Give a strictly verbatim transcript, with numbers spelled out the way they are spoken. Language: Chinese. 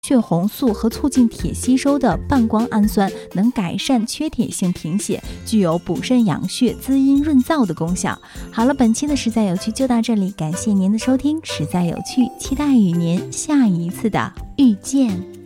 血红素和促进铁吸收的半胱氨酸能改善缺铁性贫血，具有补肾养血、滋阴润燥的功效。好了，本期的实在有趣就到这里，感谢您的收听，实在有趣，期待与您下一次的遇见。